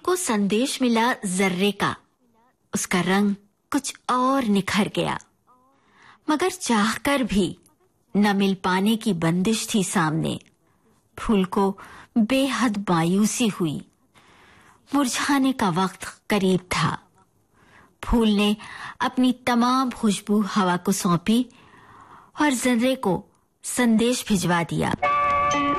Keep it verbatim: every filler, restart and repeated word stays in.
को संदेश मिला जर्रे का। उसका रंग कुछ और निखर गया, मगर चाहकर भी न मिल पाने की बंदिश थी सामने। फूल को बेहद मायूसी हुई। मुरझाने का वक्त करीब था। फूल ने अपनी तमाम खुशबू हवा को सौंपी और जर्रे को संदेश भिजवा दिया।